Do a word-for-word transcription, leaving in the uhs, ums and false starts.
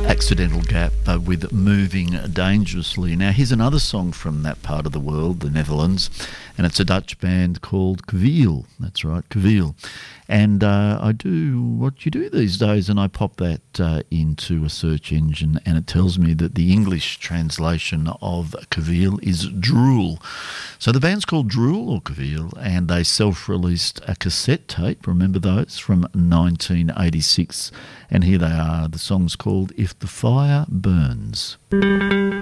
Accidental Gap uh, with Moving Dangerously. Now here's another song from that part of the world, the Netherlands, and it's a Dutch band called Kwiel. That's right, Kwiel. And uh, I do what you do these days, and I pop that uh, into a search engine, and it tells me that the English translation of Kwiel is drool. So the band's called Drool or Kwiel, and they self-released a cassette tape, remember those, from nineteen eighty-six, and here they are. The song's called If the Fire Burns.